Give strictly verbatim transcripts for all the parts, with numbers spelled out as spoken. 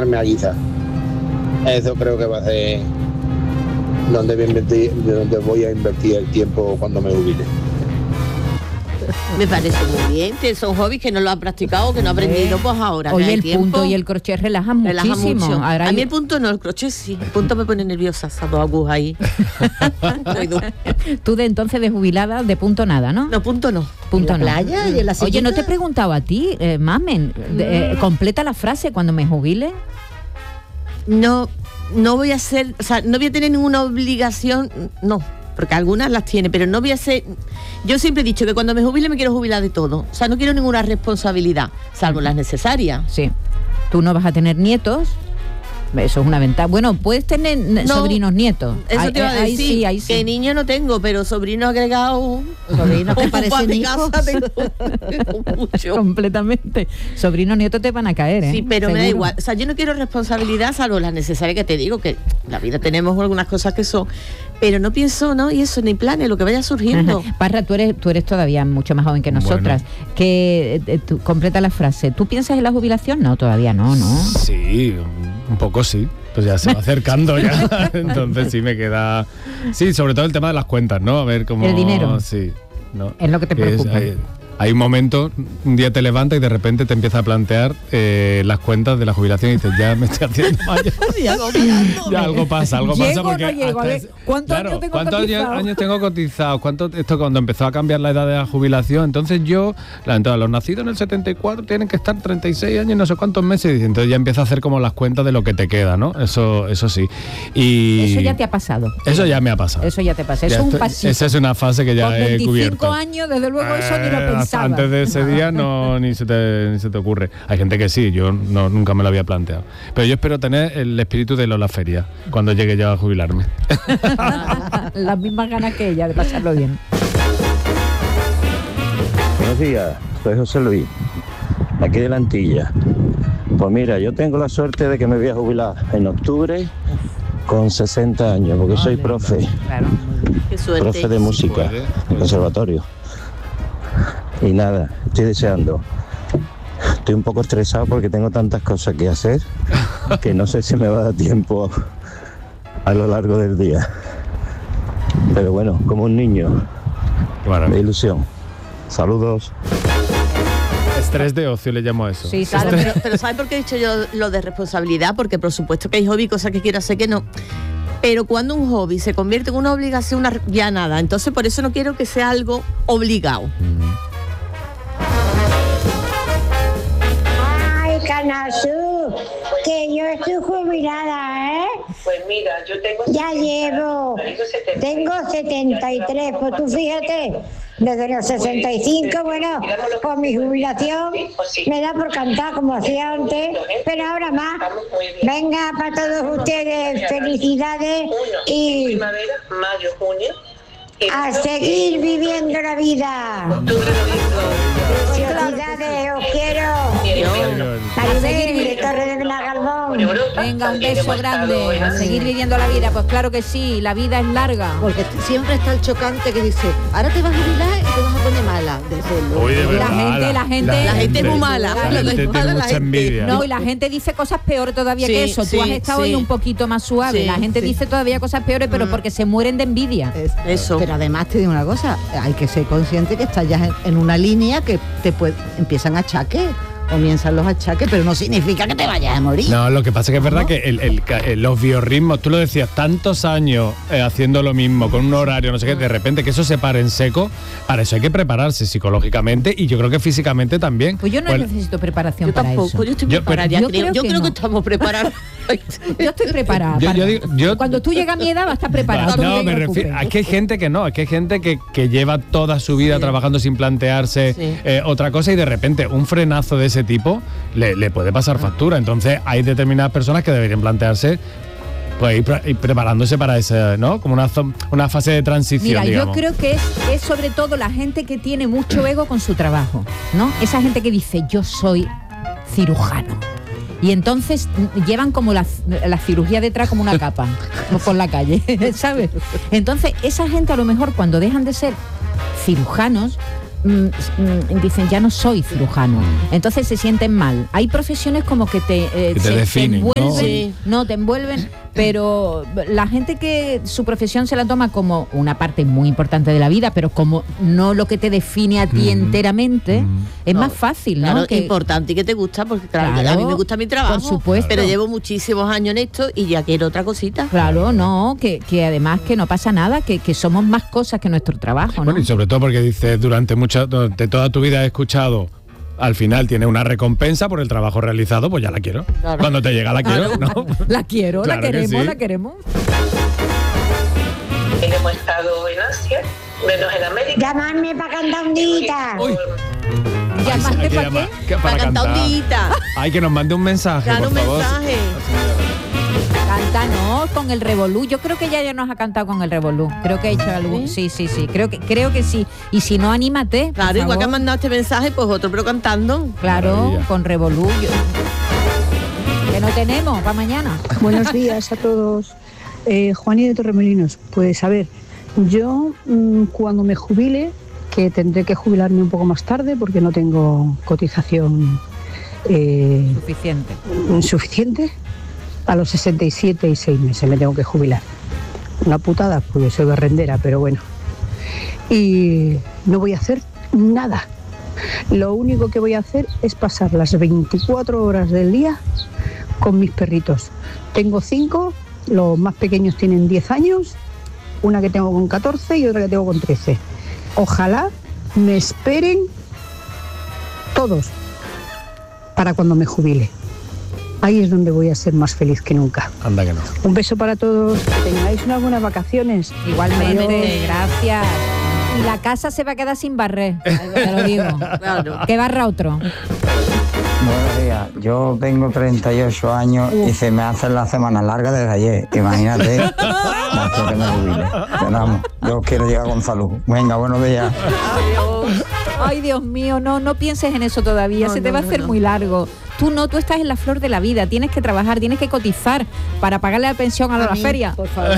dedicarme a guisar. Eso creo que va a ser donde voy a invertir, donde voy a invertir el tiempo cuando me jubile. Me parece muy bien, que son hobbies que no lo han practicado, que no han aprendido, pues ahora. Oye, el tiempo, punto y el crochet relajan relaja muchísimo. mucho. Ahora a mí hay... el punto no, el crochet sí. El punto me pone nerviosa, esas dos agujas ahí. Tú de entonces de jubilada, de punto nada, ¿no? No, punto no. Punto ¿En no. la playa y en la Oye, sillita? no te he preguntado a ti, eh, Mamen, de, eh, completa la frase cuando me jubile. No, no voy a hacer, o sea, no voy a tener ninguna obligación, no. Porque algunas las tiene, pero no voy a ser... Yo siempre he dicho que cuando me jubile me quiero jubilar de todo. O sea, no quiero ninguna responsabilidad, salvo las necesarias. Sí. Tú no vas a tener nietos. Eso es una ventaja. Bueno, puedes tener no, sobrinos nietos. Eso ahí, te iba a decir, ahí sí, ahí sí. que niño no tengo, pero sobrinos agregados... Sobrinos que parecen hijos. Mucho. Completamente. Sobrinos nietos te van a caer, ¿eh? Sí, pero Seguro. me da igual. O sea, yo no quiero responsabilidad, salvo las necesarias que te digo, que la vida tenemos algunas cosas que son... Pero no pienso, ¿no? Y eso, ni planes, lo que vaya surgiendo. Ajá. Parra, tú eres, tú eres todavía mucho más joven que nosotras. Bueno. Que eh, tú, completa la frase. ¿Tú piensas en la jubilación? No, todavía no, ¿no? Sí, un poco sí. Pues ya se va acercando ya. Entonces sí me queda... Sí, sobre todo el tema de las cuentas, ¿no? A ver cómo... El dinero. Sí. ¿no? Es lo que te preocupa. Es, hay, hay un momento, un día te levantas y de repente te empieza a plantear eh, las cuentas de la jubilación y dices, ya me estoy haciendo mayor. Ya algo pasa, algo ¿Llego pasa porque... o no llego? A ver, ¿cuántos claro, años tengo ¿cuántos cotizado? años, años tengo cotizados? ¿Cuánto, esto cuando empezó a cambiar la edad de la jubilación, entonces yo, la, entonces, los nacidos en el setenta y cuatro tienen que estar treinta y seis años y no sé cuántos meses, y entonces ya empieza a hacer como las cuentas de lo que te queda, ¿no? Eso, eso sí. Y eso ya te ha pasado. Eso ya me ha pasado. Eso ya te pasa. Eso Ya es un estoy, pasito. esa es una fase que ya Con he veinticinco cubierto. años, desde luego, eso ni lo Eh, pensaba. Antes de ese día no ni se te ni se te ocurre. Hay gente que sí, yo no, nunca me lo había planteado. Pero yo espero tener el espíritu de Lola Feria cuando llegue yo a jubilarme. Las mismas ganas que ella de pasarlo bien. Buenos días, soy José Luis, aquí de la Antilla. Pues mira, yo tengo la suerte de que me voy a jubilar en octubre con sesenta años, porque soy profe, Claro. Qué suerte. profe de música Puede, en puede. conservatorio. Y nada, estoy deseando. Estoy un poco estresado porque tengo tantas cosas que hacer que no sé si me va a dar tiempo a lo largo del día. Pero bueno, como un niño, Bueno, de ilusión. Saludos. estrés de ocio le llamo a eso. Sí, Claro, claro. pero, pero ¿sabes por qué he dicho yo lo de responsabilidad? Porque por supuesto que hay hobby, cosas que quiero hacer que no. Pero cuando un hobby se convierte en una obligación, una, ya nada. Entonces por eso no quiero que sea algo obligado. Ay, Canasú, que yo estoy jubilada, ¿eh? Pues mira, yo tengo... Ya llevo, tengo setenta y tres, pues tú fíjate, desde los sesenta y cinco, bueno, por mi jubilación me da por cantar como hacía antes, pero ahora más. Venga, para todos ustedes, felicidades y Primavera, mayo, junio... a seguir viviendo la vida. Felicidades, os quiero. Maribel, de Torre de Benagalbón. Venga, un beso grande. A seguir viviendo la vida. Pues claro que sí, la vida es larga. Porque siempre está el chocante que dice, ahora te vas a jubilar y te vas a poner mala. Desde Uy, de La verdad, gente, la gente- La gente es muy mala. La La gente gente- tiene la mucha gente- envidia. No, y la gente dice cosas peores todavía Sí, que eso. Tú sí, has estado sí. ahí un poquito más suave. Sí, la gente sí. dice todavía cosas peores, pero porque se mueren de envidia. Es- Eso. Pero además te digo una cosa, hay que ser consciente que estás ya en, en una línea que te puede, empiezan achaques, comienzan los achaques, pero no significa que te vayas a morir. No, lo que pasa es que es verdad que el, el, el- los biorritmos, tú lo decías, tantos años eh, haciendo lo mismo, con un horario, no sé qué, de repente que eso se pare en seco, para eso hay que prepararse psicológicamente y yo creo que físicamente también. Pues yo no Pues, necesito preparación Yo para tampoco, eso. yo estoy Yo- preparada. pero- ya yo creo, creo yo que creo que no. estamos preparados. Yo estoy preparada. Yo- para- yo digo- yo- Cuando tú llegas a mi edad vas a estar preparado. tú No, te me preocupes. refiero. Es que hay gente que no, es que hay gente que, que lleva toda su vida Sí. trabajando sin plantearse Sí. eh, otra cosa y de repente un frenazo de ese tipo le, le puede pasar factura. Entonces hay determinadas personas que deberían plantearse pues ir, pre- ir preparándose para ese, ¿no? Como una, zo- una fase de transición, Mira, digamos. yo creo que es, es sobre todo la gente que tiene mucho ego con su trabajo, ¿no? Esa gente que dice, yo soy cirujano. Y entonces mm, llevan como la, la cirugía detrás como una capa, como por la calle, ¿sabes? Entonces, esa gente a lo mejor cuando dejan de ser cirujanos, mm, mm, dicen, ya no soy cirujano. Entonces se sienten mal. Hay profesiones como que te, eh, Que te se- definen, te ¿no? envuelven, Sí. no, te envuelven, pero la gente que su profesión se la toma como una parte muy importante de la vida, pero como no lo que te define a ti Ujú. enteramente, Ujú. es No, más fácil, ¿no? Claro, Que- importante y que te gusta, porque claro, Claro, a mí me gusta mi trabajo, por supuesto. pero llevo muchísimos años en esto y ya quiero otra cosita. Claro, no, que, que además que no pasa nada, que, que somos más cosas que nuestro trabajo, ¿no? Bueno, y sobre todo porque dices, durante mucha, durante toda tu vida he escuchado, al final tiene una recompensa por el trabajo realizado, pues ya la quiero. Claro. Cuando te llega la quiero, ¿no? La quiero, Claro la que queremos, sí. la queremos. Hemos estado en Asia, menos en América. Llamarme para cantar un día. Uy. ¿Llamaste Hay que para llamar- qué? que Para cantar un día. Hay que nos mande un mensaje, Claro, por un favor. mensaje. Canta, no, con el Revolú. Yo creo que ella ya nos ha cantado con el Revolú. Creo que ha hecho algo. Sí, sí, sí. Creo que, creo que sí. Y si no, anímate. por Claro, igual que han favor. mandado este mensaje, pues otro, pero cantando. Claro, Maravilla. con Revolú. Yo- Que no tenemos para mañana. Buenos días a todos. Eh, Juaní de Torremolinos. Pues a ver, yo mm, cuando me jubile, que tendré que jubilarme un poco más tarde porque no tengo cotización eh, Suficiente. suficiente, a los sesenta y siete y seis meses me tengo que jubilar. Una putada porque soy berrendera, pero bueno. Y no voy a hacer nada. Lo único que voy a hacer es pasar las veinticuatro horas del día con mis perritos. Tengo cinco, los más pequeños tienen diez años, una que tengo con catorce y otra que tengo con trece. Ojalá me esperen todos para cuando me jubile. Ahí es donde voy a ser más feliz que nunca. Anda que no. Un beso para todos, que tengáis unas buenas vacaciones. Igualmente, Adiós. gracias. Y la casa se va a quedar sin barrer, te lo digo. Claro. Que barra otro. Buenos días, yo tengo treinta y ocho años y se me hace la semana larga desde ayer. Imagínate, hasta que me jubile. Pero vamos, yo quiero llegar con salud. Venga, buenos días. Ay, Dios mío, no, no pienses en eso todavía, No, se te no, va a no, hacer no. muy largo. Tú no, tú estás en la flor de la vida, tienes que trabajar, tienes que cotizar para pagarle la pensión a, A la mí, feria. por favor.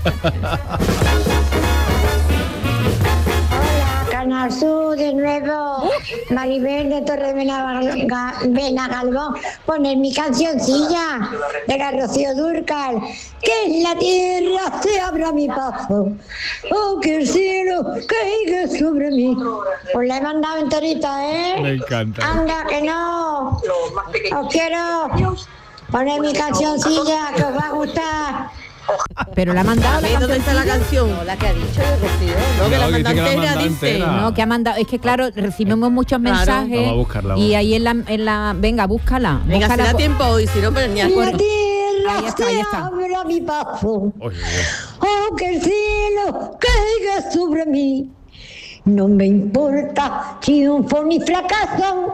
Hola, Canal Sur de nuevo. Maribel de Torre Benagalbón. Poner mi cancioncilla de la Rocío Dúrcal. Que la tierra se abra mi paso. Oh, que el cielo caiga sobre mí. Pues la he mandado enterita, ¿eh? Me encanta. Anda, que no. Os quiero poner mi cancioncilla que os va a gustar. Pero la ha mandado la ¿Sabéis dónde está la cancioncilla? canción? La que ha dicho de Rocío. No, que No, la que dice manda que la entera, manda dice. entera. No, que ha mandado, es que claro, recibimos muchos Claro. mensajes. Vamos a buscarla, Y vamos. ahí en la, en la, venga, búscala. Venga, si búscala da por- tiempo hoy, si no, pues ni a La acuerdo. tierra Ahí está, ahí se está. abra mi paso. Uy, uy, uy. Oh, que el cielo caiga sobre mí. No me importa triunfo ni fracaso.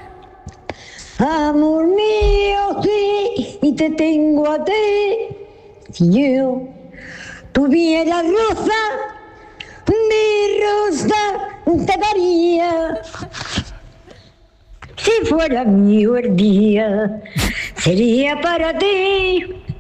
Amor mío, sí, y te tengo a ti. Si yo tuviera rosa, mi rosa te daría. Si fuera mío el día, sería para ti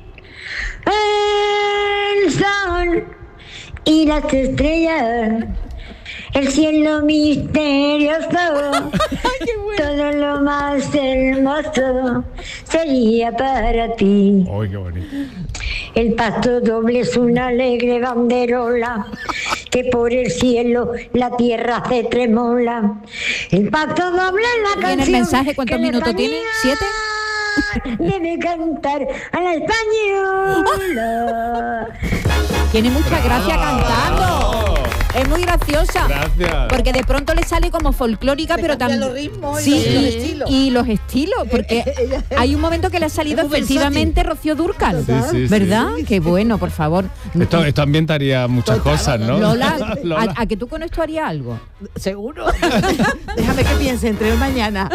el sol y las estrellas, el cielo misterioso, todo lo más hermoso sería para ti. Uy, qué bonito. El pasto doble es una alegre banderola que por el cielo la tierra se tremola. El pasto doble es la ¿Tiene canción. el mensaje? ¿Cuántos que la minutos tiene? española ¿Siete? Debe cantar a la española. Tiene mucha gracia cantando. Es muy graciosa. Gracias. Porque de pronto le sale como folclórica, Se pero cambia también los ritmos y sí, los- los estilos. y los estilos, porque Ella- hay un momento que le ha salido es muy efectivamente Rocío Dúrcal, Sí, sí, sí. ¿verdad? Qué bueno, por favor. Esto, esto ambientaría muchas cosas, ¿no? Lola, Lola. ¿a, a que tú con esto harías algo? Seguro. Déjame que piense entre hoy y mañana.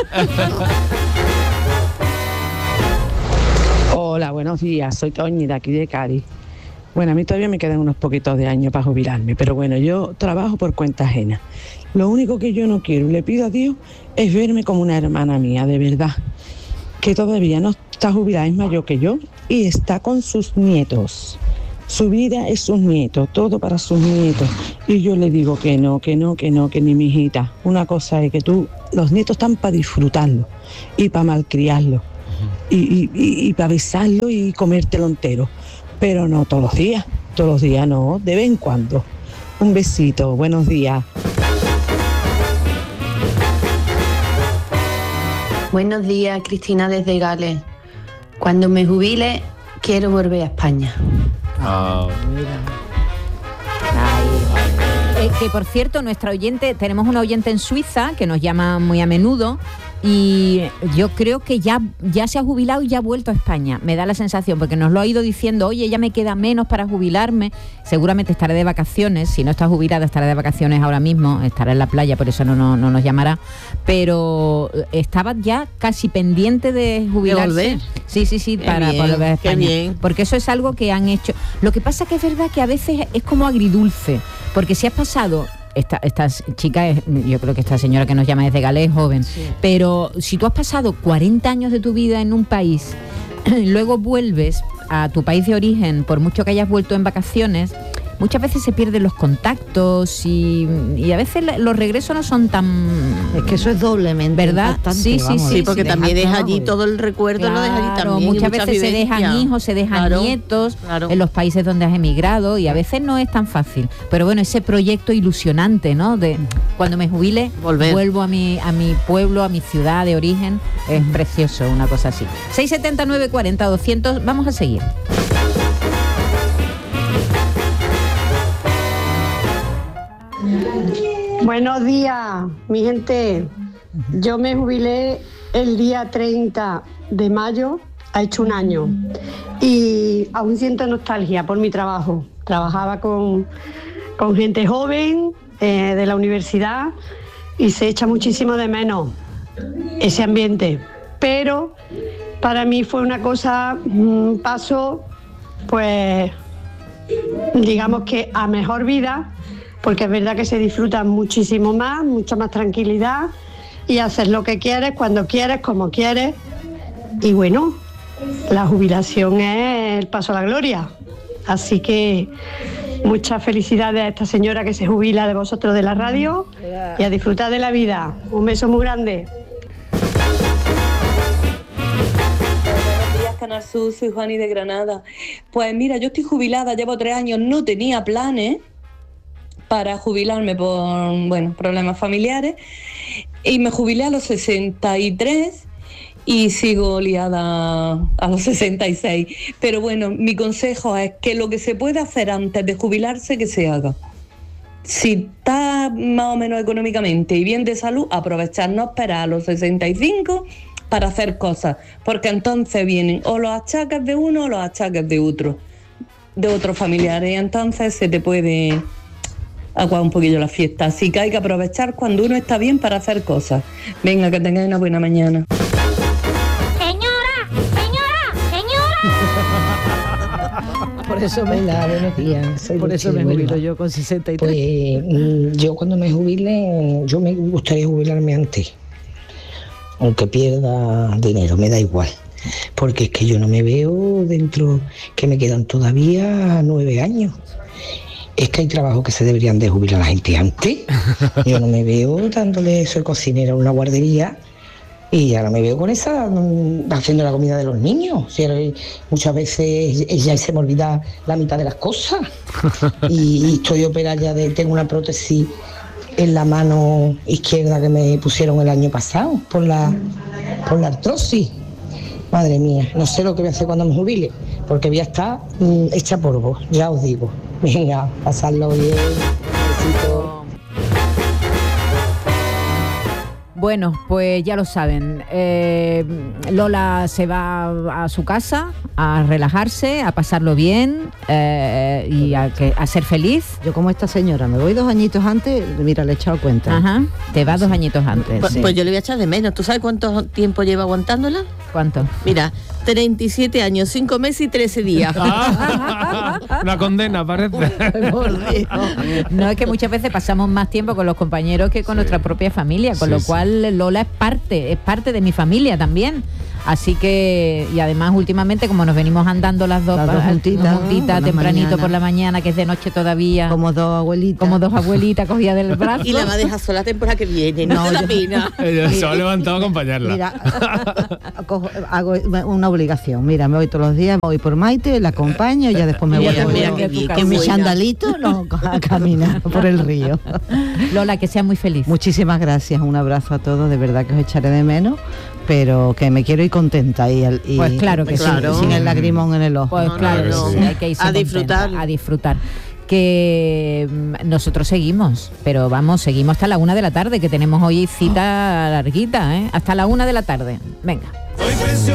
Hola, buenos días. Soy Toñi de aquí de Cádiz. Bueno, a mí todavía me quedan unos poquitos de años para jubilarme, pero bueno, yo trabajo por cuenta ajena. Lo único que yo no quiero y le pido a Dios es verme como una hermana mía, de verdad, que todavía no está jubilada, es mayor que yo y está con sus nietos. su vida es sus nietos, todo para sus nietos. Y yo le digo que no, que no, que no, que ni mi hijita. Una cosa es que tú, los nietos están para disfrutarlo y para malcriarlo y, y, y, y para besarlo y comértelo entero. Pero no todos los días, todos los días no, de vez en cuando. Un besito, buenos días. Buenos días, Cristina desde Gales. Cuando me jubile, quiero volver a España. Ah. Eh, que por cierto, nuestra oyente, tenemos una oyente en Suiza que nos llama muy a menudo y yo creo que ya, ya se ha jubilado y ya ha vuelto a España, me da la sensación, porque nos lo ha ido diciendo, oye, ya me queda menos para jubilarme, seguramente estaré de vacaciones, si no está jubilada estará de vacaciones ahora mismo, estará en la playa, por eso no, no, no nos llamará, pero estaba ya casi pendiente de jubilarse. ¿De volver? Sí, sí, sí, qué para, bien, para volver a España. Qué bien. Porque eso es algo que han hecho. Lo que pasa que es verdad que a veces es como agridulce, porque si has pasado... Esta, esta chica, es, yo creo que esta señora que nos llama desde Gales es joven, sí. Pero si tú has pasado cuarenta años de tu vida en un país, luego vuelves a tu país de origen, por mucho que hayas vuelto en vacaciones, muchas veces se pierden los contactos y, y a veces los regresos no son tan... Es que eso es doblemente ¿verdad? importante. Sí, sí, vamos, sí, sí, porque también deja allí pues. todo el recuerdo, Claro, lo deja allí también. muchas mucha veces se vivencia. dejan hijos, se dejan Claro, nietos claro. en los países donde has emigrado y a veces no es tan fácil. Pero bueno, ese proyecto ilusionante, ¿no? De cuando me jubile, Volver. vuelvo a mi, a mi pueblo, a mi ciudad de origen, es precioso, una cosa así. seis setenta, nueve cuarenta, doscientos, vamos a seguir. Buenos días, mi gente. Yo me jubilé el día treinta de mayo, ha hecho un año, y aún siento nostalgia por mi trabajo. Trabajaba con, con gente joven eh, de la universidad y se echa muchísimo de menos ese ambiente. Pero para mí fue una cosa, un paso, pues, digamos que a mejor vida, porque es verdad que se disfruta muchísimo más, mucha más tranquilidad y haces lo que quieres, cuando quieres, como quieres. Y bueno, la jubilación es el paso a la gloria. Así que muchas felicidades a esta señora que se jubila de vosotros de la radio y a disfrutar de la vida. Un beso muy grande. Buenos días, Canal Sur, soy Juani de Granada. Pues mira, yo estoy jubilada, llevo tres años, no tenía planes para jubilarme por, bueno, problemas familiares, y me jubilé a los sesenta y tres y sigo liada a los sesenta y seis. Pero bueno, mi consejo es que lo que se puede hacer antes de jubilarse, que se haga. Si está más o menos económicamente y bien de salud, aprovechar, no esperar a los sesenta y cinco para hacer cosas, porque entonces vienen o los achaques de uno o los achaques de otro, de otros familiares, y entonces se te puede aguar un poquillo la fiesta. Así que hay que aprovechar cuando uno está bien para hacer cosas. Venga, que tengáis una buena mañana. Por eso me, Hola, buenos días. Soy por Luchi eso me de Huelva. jubilo yo con sesenta y tres. Pues mm, yo cuando me jubile, yo me gustaría jubilarme antes. Aunque pierda dinero, me da igual. Porque es que yo no me veo dentro, que me quedan todavía nueve años. Es que hay trabajos que se deberían de jubilar a la gente antes. Yo no me veo dándole, soy cocinera en una guardería y ahora me veo con esa, mm, haciendo la comida de los niños. O sea, muchas veces ya se me olvida la mitad de las cosas. Y, y estoy operada ya de, tengo una prótesis en la mano izquierda que me pusieron el año pasado por la, por la artrosis. Madre mía, no sé lo que voy a hacer cuando me jubile, porque voy a estar mm, hecha polvo, ya os digo. Venga, pasadlo bien. Besito. Bueno, pues ya lo saben. Eh, Lola se va a su casa a relajarse, a pasarlo bien eh, y a, que, a ser feliz. Yo como esta señora me voy dos añitos antes, mira, le he echado cuenta. Ajá, te vas dos añitos antes. Pues, sí. pues yo le voy a echar de menos. ¿Tú sabes cuánto tiempo lleva aguantándola? ¿Cuánto? Mira, treinta y siete años, cinco meses y trece días. Ah, una condena, parece. No, es que muchas veces pasamos más tiempo con los compañeros que con sí. nuestra propia familia, con sí, lo cual Lola es parte, es parte de mi familia también. Así que, y además últimamente como nos venimos andando las dos, Las dos pa- juntitas, juntitas, por la tempranito mañana. por la mañana, que es de noche todavía. Como dos abuelitas. Como dos abuelitas cogidas del brazo. Y la va a dejar sola la temporada que viene, no, No, te da yo- pena. Ella se ha levantado a acompañarla. Mira, cojo- hago una obligación. Mira, me voy todos los días, me voy por Maite, la acompaño y ya después me voy Mira, a mira con- qué bien, con qué mi buena. chandalito no, a caminar por el río. Lola, que sea muy feliz. Muchísimas gracias, un abrazo a todos, de verdad que os echaré de menos, pero que me quiero ir contenta y, al- y- Pues claro que y sí. sin, Claro. sin el lagrimón en el ojo. Pues No, claro, no, sí, sí. hay que irse A contenta, disfrutar. a disfrutar. Que mm, nosotros seguimos, pero vamos, seguimos hasta la una de la tarde, que tenemos hoy cita larguita, ¿eh? Hasta la una de la tarde. Venga.